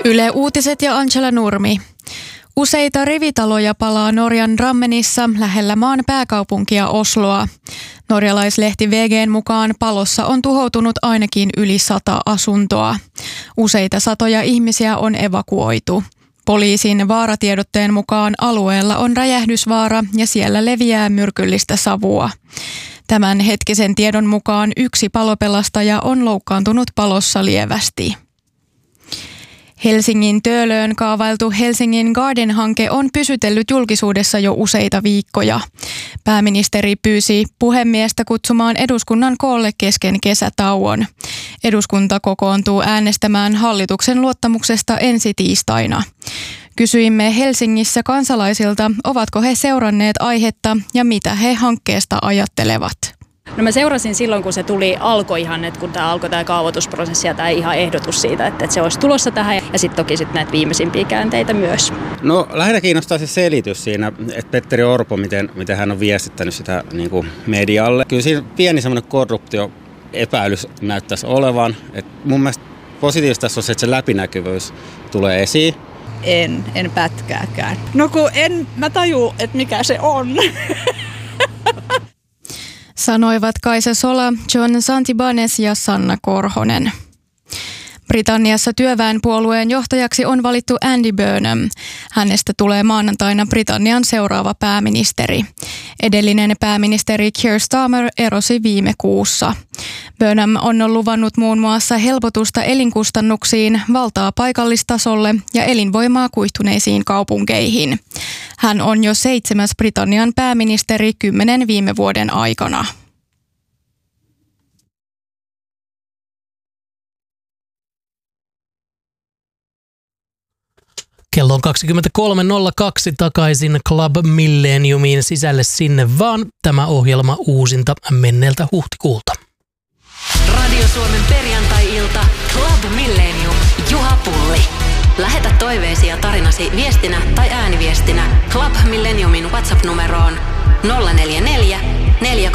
Yle Uutiset ja Angela Nurmi. Useita rivitaloja palaa Norjan Drammenissa lähellä maan pääkaupunkia Osloa. Norjalaislehti VG:n mukaan palossa on tuhoutunut ainakin yli 100 asuntoa. Useita satoja ihmisiä on evakuoitu. Poliisin vaaratiedotteen mukaan alueella on räjähdysvaara ja siellä leviää myrkyllistä savua. Tämän hetkisen tiedon mukaan yksi palopelastaja on loukkaantunut palossa lievästi. Helsingin Töölöön kaavailtu Helsingin Garden-hanke on pysytellyt julkisuudessa jo useita viikkoja. Pääministeri pyysi puhemiestä kutsumaan eduskunnan koolle kesken kesätauon. Eduskunta kokoontuu äänestämään hallituksen luottamuksesta ensi tiistaina. Kysyimme Helsingissä kansalaisilta, ovatko he seuranneet aihetta ja mitä he hankkeesta ajattelevat. No mä seurasin silloin, kun se alkoi ihan, että kun tämä alkoi tämä kaavoitusprosessi ja tämä ihan ehdotus siitä, että se olisi tulossa tähän ja sitten toki sitten näitä viimeisimpiä käänteitä myös. No lähinnä kiinnostaa se selitys siinä, että Petteri Orpo, miten hän on viestittänyt sitä niin kuin medialle. Kyllä siinä pieni semmoinen korruptioepäilys näyttäisi olevan. Et mun mielestä positiivista tässä on se, että se läpinäkyvyys tulee esiin. En pätkääkään. No kun mä tajuu, että mikä se on. Sanoivat Kaisa Sola, John Santibanez ja Sanna Korhonen. Britanniassa työväenpuolueen johtajaksi on valittu Andy Burnham. Hänestä tulee maanantaina Britannian seuraava pääministeri. Edellinen pääministeri Keir Starmer erosi viime kuussa. Burnham on luvannut muun muassa helpotusta elinkustannuksiin, valtaa paikallistasolle ja elinvoimaa kuihtuneisiin kaupunkeihin. Hän on jo 7. Britannian pääministeri 10 viime vuoden aikana. Kello on 23.02 takaisin Club Millenniumiin sisälle sinne vaan. Tämä ohjelma uusinta menneeltä huhtikuulta. Radio Suomen perjantai-ilta Club Millennium. Juha Pulli. Lähetä toiveesi ja tarinasi viestinä tai ääniviestinä Club Millenniumin WhatsApp-numeroon 044 4